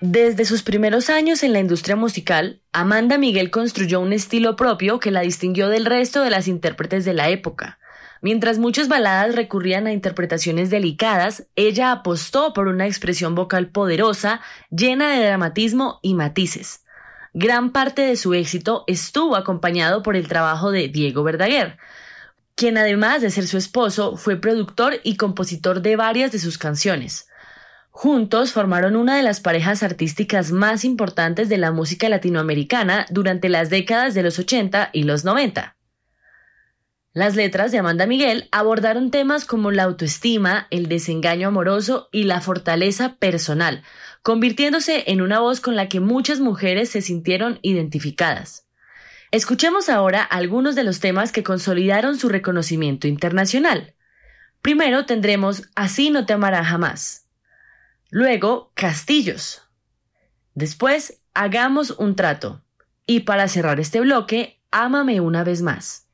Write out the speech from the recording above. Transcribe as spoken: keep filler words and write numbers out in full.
Desde sus primeros años en la industria musical, Amanda Miguel construyó un estilo propio que la distinguió del resto de las intérpretes de la época. Mientras muchas baladas recurrían a interpretaciones delicadas, ella apostó por una expresión vocal poderosa, llena de dramatismo y matices. Gran parte de su éxito estuvo acompañado por el trabajo de Diego Verdaguer, quien además de ser su esposo, fue productor y compositor de varias de sus canciones. Juntos formaron una de las parejas artísticas más importantes de la música latinoamericana durante las décadas de los ochenta y los noventa. Las letras de Amanda Miguel abordaron temas como la autoestima, el desengaño amoroso y la fortaleza personal, convirtiéndose en una voz con la que muchas mujeres se sintieron identificadas. Escuchemos ahora algunos de los temas que consolidaron su reconocimiento internacional. Primero tendremos Así no te amará jamás. Luego, Castillos. Después, Hagamos un trato. Y para cerrar este bloque, Ámame una vez más.